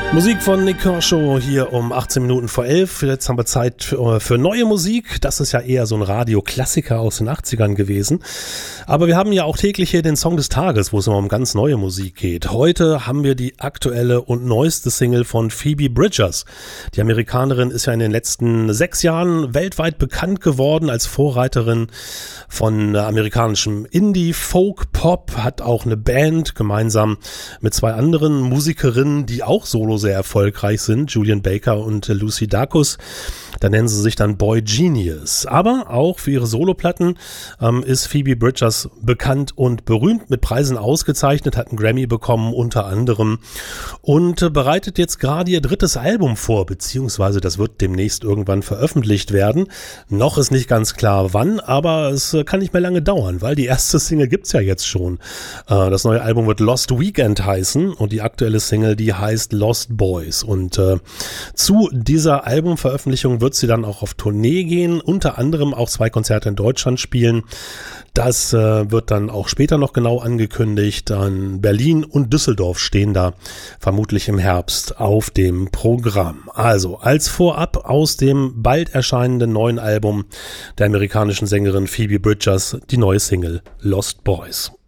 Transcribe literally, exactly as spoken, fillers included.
Musik von Nik Kershaw hier um achtzehn Minuten vor elf. Jetzt haben wir Zeit für, für neue Musik. Das ist ja eher so ein Radioklassiker aus den achtzigern gewesen. Aber wir haben ja auch täglich hier den Song des Tages, wo es immer um ganz neue Musik geht. Heute haben wir die aktuelle und neueste Single von Phoebe Bridgers. Die Amerikanerin ist ja in den letzten sechs Jahren weltweit bekannt geworden als Vorreiterin von amerikanischem Indie, Folk, Pop, hat auch eine Band gemeinsam mit zwei anderen Musikerinnen, die auch solo sehr erfolgreich sind, Julian Baker und Lucy Dacus. Da nennen sie sich dann Boy Genius. Aber auch für ihre Soloplatten ähm, ist Phoebe Bridgers bekannt und berühmt, mit Preisen ausgezeichnet, hat einen Grammy bekommen unter anderem und äh, bereitet jetzt gerade ihr drittes Album vor, beziehungsweise das wird demnächst irgendwann veröffentlicht werden. Noch ist nicht ganz klar wann, aber es äh, kann nicht mehr lange dauern, weil die erste Single gibt's ja jetzt schon. Äh, das neue Album wird Lost Weekend heißen und die aktuelle Single, die heißt Lost Boys. Und äh, zu dieser Albumveröffentlichung wird sie dann auch auf Tournee gehen, unter anderem auch zwei Konzerte in Deutschland spielen. Das äh, wird dann auch später noch genau angekündigt. Dann Berlin und Düsseldorf stehen da vermutlich im Herbst auf dem Programm. Also als Vorab aus dem bald erscheinenden neuen Album der amerikanischen Sängerin Phoebe Bridgers die neue Single Lost Boys.